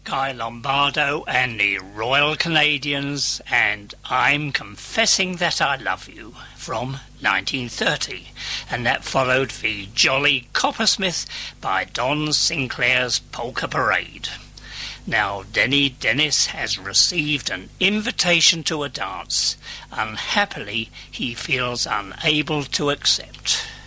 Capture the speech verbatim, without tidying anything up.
Guy Lombardo and the Royal Canadians and I'm Confessing That I Love You from nineteen thirty, and that followed the Jolly Coppersmith by Don Sinclair's Polka Parade. Now, Denny Dennis has received an invitation to a dance. Unhappily, he feels unable to accept.